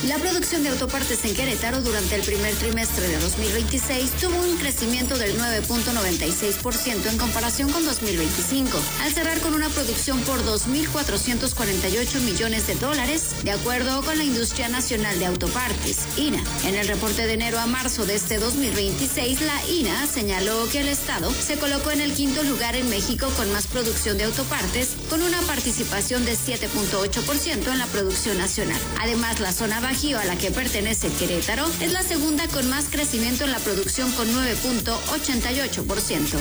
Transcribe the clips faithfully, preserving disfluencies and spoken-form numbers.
La producción de autopartes en Querétaro durante el primer trimestre de dos mil veintiséis tuvo un crecimiento del nueve punto noventa y seis por ciento en comparación con dos mil veinticinco, al cerrar con una producción por dos mil cuatrocientos cuarenta y ocho millones de dólares, de acuerdo con la Industria Nacional de Autopartes, I N A. En el reporte de enero a marzo de este dos mil veintiséis, la I N A señaló que el Estado se colocó en el quinto lugar en México con más producción de autopartes, con una participación de siete punto ocho por ciento en la producción nacional. Además, la zona Bajío, a la que pertenece Querétaro, es la segunda con más crecimiento en la producción con nueve punto ochenta y ocho por ciento.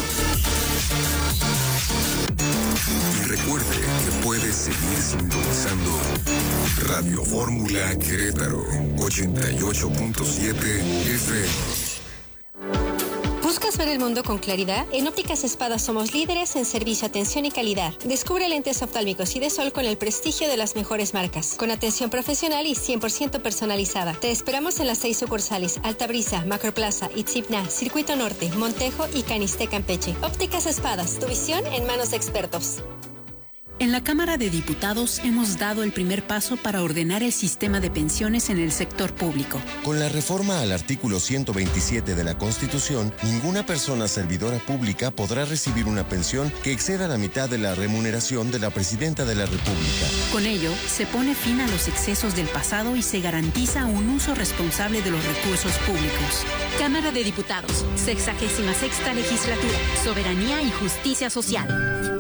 Y recuerde que puede seguir sintonizando Radio Fórmula Querétaro ochenta y ocho punto siete F M. ¿Buscas ver el mundo con claridad? En Ópticas Espadas somos líderes en servicio, atención y calidad. Descubre lentes oftálmicos y de sol con el prestigio de las mejores marcas, con atención profesional y cien por ciento personalizada. Te esperamos en las seis sucursales: Altabrisa, Macroplaza, Itzipna, Circuito Norte, Montejo y Caniste, Campeche. Ópticas Espadas, tu visión en manos de expertos. En la Cámara de Diputados hemos dado el primer paso para ordenar el sistema de pensiones en el sector público. Con la reforma al artículo ciento veintisiete de la Constitución, ninguna persona servidora pública podrá recibir una pensión que exceda la mitad de la remuneración de la Presidenta de la República. Con ello, se pone fin a los excesos del pasado y se garantiza un uso responsable de los recursos públicos. Cámara de Diputados, sexagésima sexta legislatura, soberanía y justicia social.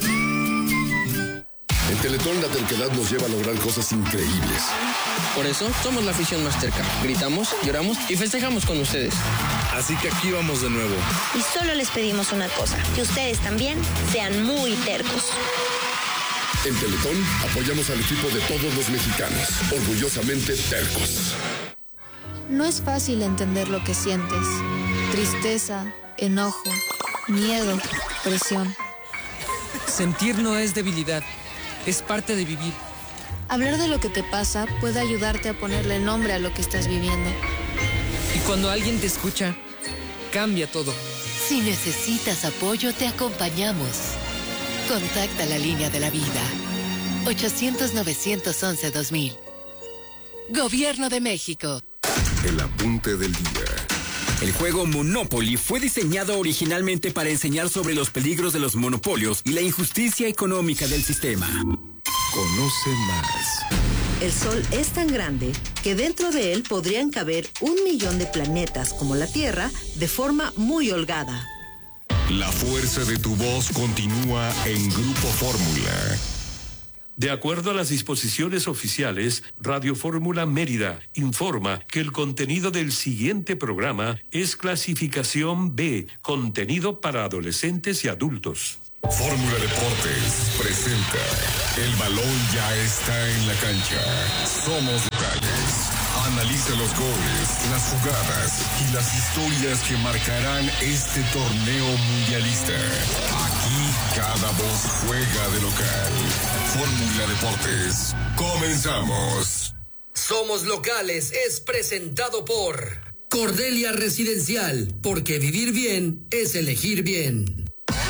En Teletón la terquedad nos lleva a lograr cosas increíbles. Por eso somos la afición más terca. Gritamos, lloramos y festejamos con ustedes. Así que aquí vamos de nuevo. Y solo les pedimos una cosa, que ustedes también sean muy tercos. En Teletón apoyamos al equipo de todos los mexicanos, orgullosamente tercos. No es fácil entender lo que sientes. Tristeza, enojo, miedo, presión. Sentir no es debilidad. Es parte de vivir. Hablar de lo que te pasa puede ayudarte a ponerle nombre a lo que estás viviendo. Y cuando alguien te escucha, cambia todo. Si necesitas apoyo, te acompañamos. Contacta la línea de la vida. ochocientos, novecientos once, dos mil. Gobierno de México. El apunte del día. El juego Monopoly fue diseñado originalmente para enseñar sobre los peligros de los monopolios y la injusticia económica del sistema. Conoce más. El Sol es tan grande que dentro de él podrían caber un millón de planetas como la Tierra de forma muy holgada. La fuerza de tu voz continúa en Grupo Fórmula. De acuerdo a las disposiciones oficiales, Radio Fórmula Mérida informa que el contenido del siguiente programa es clasificación B, contenido para adolescentes y adultos. Fórmula Deportes presenta El balón ya está en la cancha. Somos locales. Analiza los goles, las jugadas y las historias que marcarán este torneo mundialista. Aquí cada voz juega de local. Fórmula Deportes. Comenzamos. Somos Locales es presentado por Cordelia Residencial, porque vivir bien es elegir bien.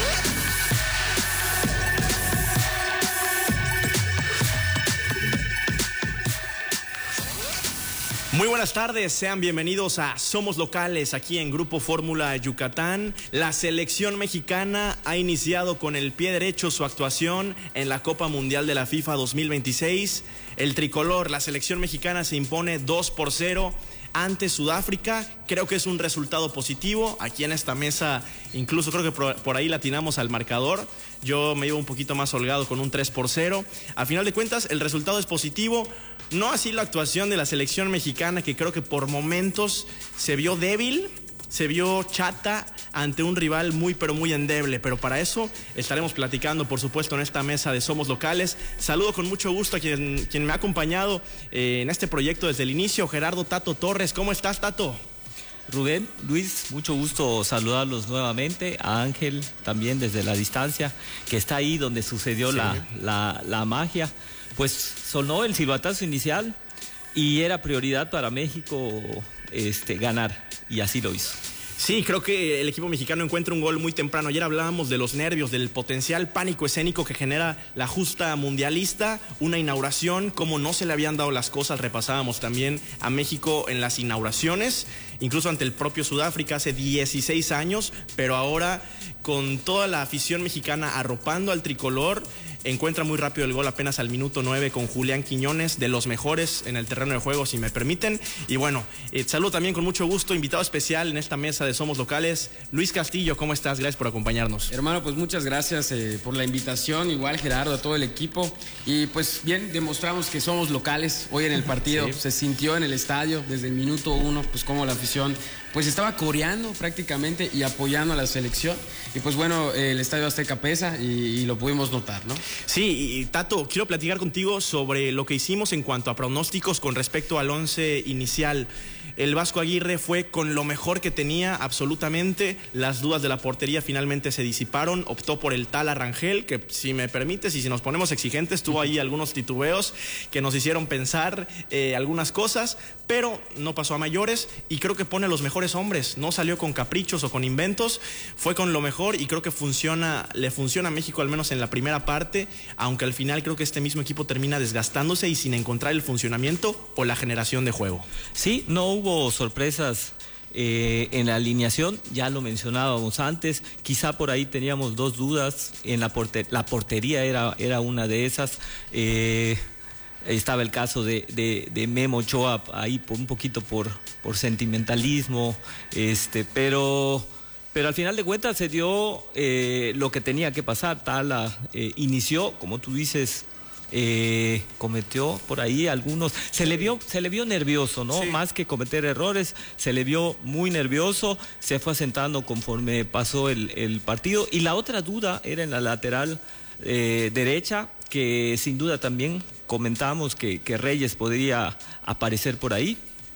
Muy buenas tardes, sean bienvenidos a Somos Locales aquí en Grupo Fórmula Yucatán. La selección mexicana ha iniciado con el pie derecho su actuación en la Copa Mundial de la FIFA dos mil veintiséis. El tricolor, la selección mexicana, se impone dos por cero ante Sudáfrica. Creo que es un resultado positivo. Aquí en esta mesa incluso creo que por ahí latinamos al marcador. Yo me iba un poquito más holgado con un tres por cero. A final de cuentas el resultado es positivo. No así la actuación de la selección mexicana, que creo que por momentos se vio débil, se vio chata ante un rival muy pero muy endeble. Pero para eso estaremos platicando, por supuesto, en esta mesa de Somos Locales. Saludo con mucho gusto a quien, quien me ha acompañado eh, en este proyecto desde el inicio, Gerardo Tato Torres. ¿Cómo estás, Tato? Rubén, Luis, mucho gusto saludarlos nuevamente. A Ángel también desde la distancia, que está ahí donde sucedió sí. la, la, la magia. Pues sonó el silbatazo inicial y era prioridad para México este, ganar, y así lo hizo. Sí, creo que el equipo mexicano encuentra un gol muy temprano. Ayer hablábamos de los nervios, del potencial pánico escénico que genera la justa mundialista, una inauguración, cómo no se le habían dado las cosas. Repasábamos también a México en las inauguraciones, incluso ante el propio Sudáfrica hace dieciséis años, pero ahora con toda la afición mexicana arropando al tricolor, encuentra muy rápido el gol apenas al minuto nueve con Julián Quiñones, de los mejores en el terreno de juego, si me permiten. Y bueno, eh, saludo también con mucho gusto, invitado especial en esta mesa de Somos Locales, Luis Castillo, ¿cómo estás? Gracias por acompañarnos. Hermano, pues muchas gracias eh, por la invitación, igual Gerardo, a todo el equipo. Y pues bien, demostramos que somos locales hoy en el partido. Sí. Se sintió en el estadio desde el minuto uno, pues como la afición pues estaba coreando prácticamente y apoyando a la selección. Y pues bueno, el Estadio Azteca pesa y, y lo pudimos notar, ¿no? Sí, y Tato, quiero platicar contigo sobre lo que hicimos en cuanto a pronósticos con respecto al once inicial. El Vasco Aguirre fue con lo mejor que tenía, absolutamente. Las dudas de la portería finalmente se disiparon. Optó por el Tala Rangel, que si me permites y si nos ponemos exigentes, tuvo ahí algunos titubeos que nos hicieron pensar eh, algunas cosas, pero no pasó a mayores y creo que pone los mejores hombres. No salió con caprichos o con inventos, fue con lo mejor y creo que funciona, le funciona a México al menos en la primera parte, aunque al final creo que este mismo equipo termina desgastándose y sin encontrar el funcionamiento o la generación de juego. Sí, no hubo sorpresas eh, en la alineación, ya lo mencionábamos antes, quizá por ahí teníamos dos dudas, en la, porter la portería era, era una de esas. eh, Estaba el caso de, de, de Memo Ochoa ahí por un poquito por, por sentimentalismo, este, pero, pero al final de cuentas se dio eh, lo que tenía que pasar. Tala eh, inició, como tú dices, eh, cometió por ahí algunos, se le vio, se le vio nervioso, ¿no? Sí. Más que cometer errores, se le vio muy nervioso, se fue asentando conforme pasó el, el partido. Y la otra duda era en la lateral eh, derecha, que sin duda también comentamos que, que Reyes podría aparecer por ahí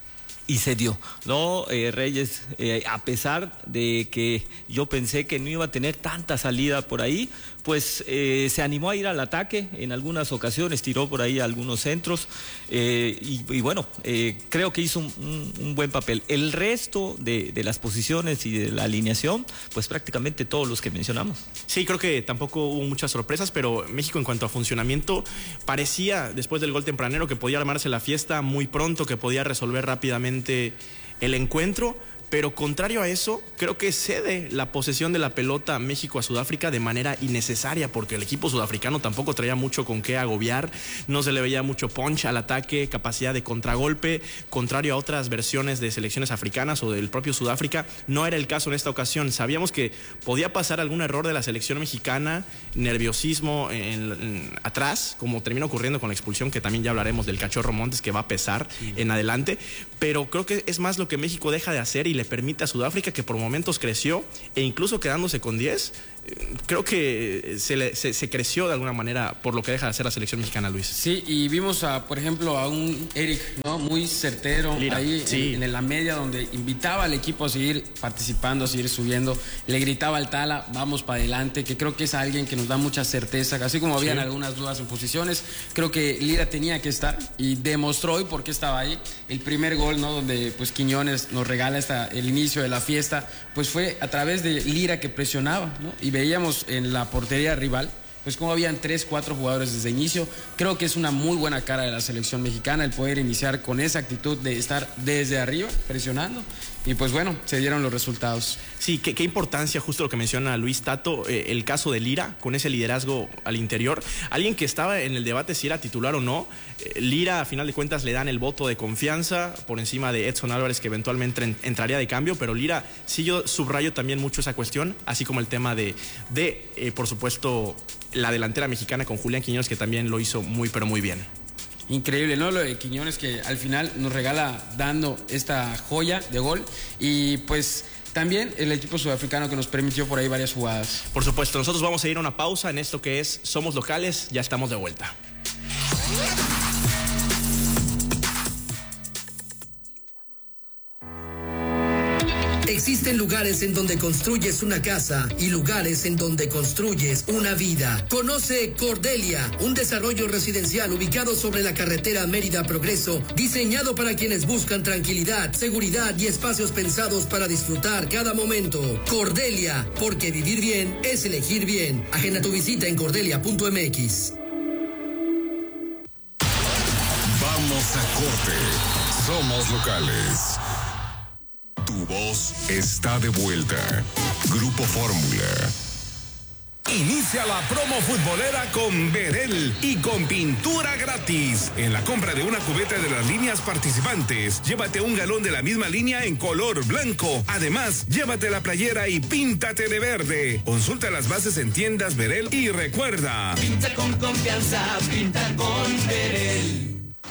y se dio, ¿no? Eh, Reyes, eh, a pesar de que yo pensé que no iba a tener tanta salida por ahí, pues eh, se animó a ir al ataque en algunas ocasiones, tiró por ahí algunos centros eh, y, y bueno, eh, creo que hizo un, un, un buen papel. El resto de, de las posiciones y de la alineación, pues prácticamente todos los que mencionamos. Sí, creo que tampoco hubo muchas sorpresas, pero México en cuanto a funcionamiento parecía, después del gol tempranero, que podía armarse la fiesta muy pronto, que podía resolver rápidamente el encuentro. Pero contrario a eso, creo que cede la posesión de la pelota México a Sudáfrica de manera innecesaria, porque el equipo sudafricano tampoco traía mucho con qué agobiar, no se le veía mucho punch al ataque, capacidad de contragolpe, contrario a otras versiones de selecciones africanas o del propio Sudáfrica. No era el caso en esta ocasión. Sabíamos que podía pasar algún error de la selección mexicana, nerviosismo en, en, atrás, como termina ocurriendo con la expulsión, que también ya hablaremos del Cachorro Montes, que va a pesar sí. en adelante, pero creo que es más lo que México deja de hacer y le permite a Sudáfrica, que por momentos creció e incluso quedándose con diez, creo que se, le, se, se creció de alguna manera por lo que deja de hacer la selección mexicana, Luis. Sí, y vimos a, por ejemplo, a un Eric, ¿no? Muy certero Lira, ahí sí. en, en la media, donde invitaba al equipo a seguir participando, a seguir subiendo, le gritaba al Tala, vamos para adelante, que creo que es alguien que nos da mucha certeza, así como habían sí. algunas dudas en posiciones, creo que Lira tenía que estar y demostró hoy por qué estaba ahí. El primer gol, ¿no? Donde pues Quiñones nos regala esta, el inicio de la fiesta, pues fue a través de Lira, que presionaba, ¿no? Y veíamos en la portería rival pues como habían tres, cuatro jugadores desde el inicio. Creo que es una muy buena cara de la selección mexicana el poder iniciar con esa actitud de estar desde arriba presionando, y pues bueno, se dieron los resultados. Sí, qué, qué importancia, justo lo que menciona Luis, Tato, eh, el caso de Lira, con ese liderazgo al interior, alguien que estaba en el debate si era titular o no. eh, Lira, a final de cuentas, le dan el voto de confianza por encima de Edson Álvarez, que eventualmente en, entraría de cambio, pero Lira, sí, yo subrayo también mucho esa cuestión, así como el tema de, de eh, por supuesto, la delantera mexicana con Julián Quiñones, que también lo hizo muy, pero muy bien. Increíble, ¿no? Lo de Quiñones, que al final nos regala dando esta joya de gol, y pues también el equipo sudafricano que nos permitió por ahí varias jugadas. Por supuesto, nosotros vamos a ir a una pausa en esto que es Somos Locales, ya estamos de vuelta. Existen lugares en donde construyes una casa y lugares en donde construyes una vida. Conoce Cordelia, un desarrollo residencial ubicado sobre la carretera Mérida Progreso, diseñado para quienes buscan tranquilidad, seguridad y espacios pensados para disfrutar cada momento. Cordelia, porque vivir bien es elegir bien. Agenda tu visita en cordelia punto m x. Vamos a corte. Somos locales. Tu voz está de vuelta. Grupo Fórmula. Inicia la promo futbolera con Verel y con pintura gratis. En la compra de una cubeta de las líneas participantes, llévate un galón de la misma línea en color blanco. Además, llévate la playera y píntate de verde. Consulta las bases en tiendas Verel y recuerda: pinta con confianza, pinta con Verel.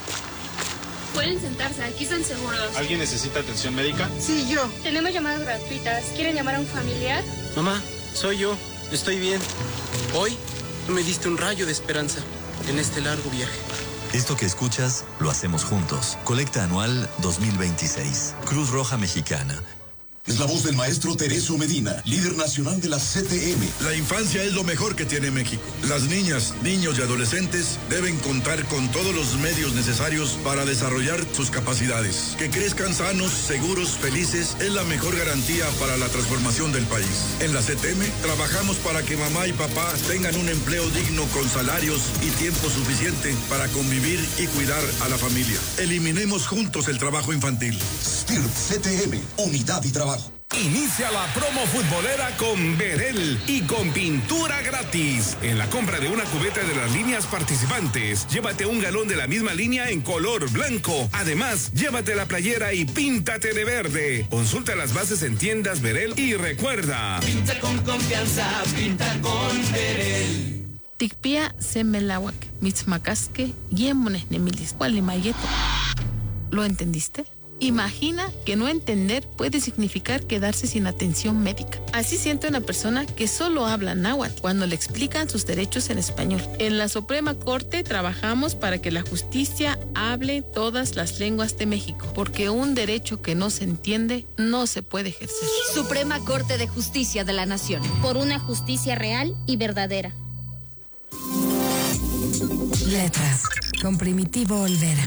Pueden sentarse, aquí están seguros. ¿Alguien necesita atención médica? Sí, yo. Tenemos llamadas gratuitas. ¿Quieren llamar a un familiar? Mamá, soy yo. Estoy bien. Hoy tú me diste un rayo de esperanza en este largo viaje. Esto que escuchas, lo hacemos juntos. Colecta anual dos mil veintiséis. Cruz Roja Mexicana. Es la voz del maestro Tereso Medina, líder nacional de la C T M. La infancia es lo mejor que tiene México. Las niñas, niños y adolescentes deben contar con todos los medios necesarios para desarrollar sus capacidades. Que crezcan sanos, seguros, felices es la mejor garantía para la transformación del país. En la C T M trabajamos para que mamá y papá tengan un empleo digno con salarios y tiempo suficiente para convivir y cuidar a la familia. Eliminemos juntos el trabajo infantil. S T I R P C T M, unidad y trabajo. Inicia la promo futbolera con Verel y con pintura gratis. En la compra de una cubeta de las líneas participantes, llévate un galón de la misma línea en color blanco. Además, llévate la playera y píntate de verde. Consulta las bases en tiendas Verel y recuerda: pinta con confianza, pinta con Verel. Tikpia semelawak, mitzmakaske, yemones nemilis, mayeto. ¿Lo entendiste? Imagina que no entender puede significar quedarse sin atención médica. Así siente una persona que solo habla náhuatl cuando le explican sus derechos en español. En la Suprema Corte trabajamos para que la justicia hable todas las lenguas de México, porque un derecho que no se entiende no se puede ejercer. Suprema Corte de Justicia de la Nación. Por una justicia real y verdadera. Letras, con Primitivo Olvera.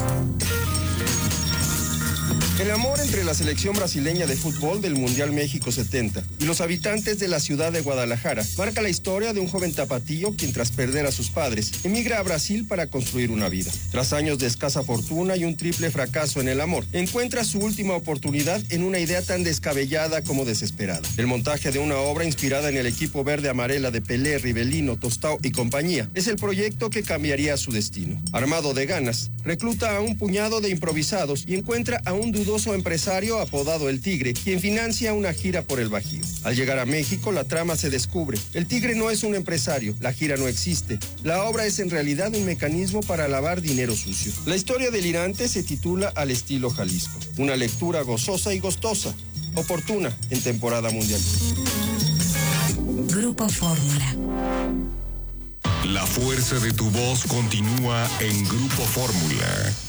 El amor entre la selección brasileña de fútbol del Mundial México setenta y los habitantes de la ciudad de Guadalajara marca la historia de un joven tapatío quien, tras perder a sus padres, emigra a Brasil para construir una vida. Tras años de escasa fortuna y un triple fracaso en el amor, encuentra su última oportunidad en una idea tan descabellada como desesperada. El montaje de una obra inspirada en el equipo verde-amarela de Pelé, Rivelino, Tostao y compañía es el proyecto que cambiaría su destino. Armado de ganas, recluta a un puñado de improvisados y encuentra a un dudoso empresario apodado El Tigre, quien financia una gira por el Bajío. Al llegar a México, la trama se descubre. El Tigre no es un empresario, la gira no existe. La obra es en realidad un mecanismo para lavar dinero sucio. La historia delirante se titula Al estilo Jalisco. Una lectura gozosa y gustosa, oportuna en temporada mundial. Grupo Fórmula. La fuerza de tu voz continúa en Grupo Fórmula.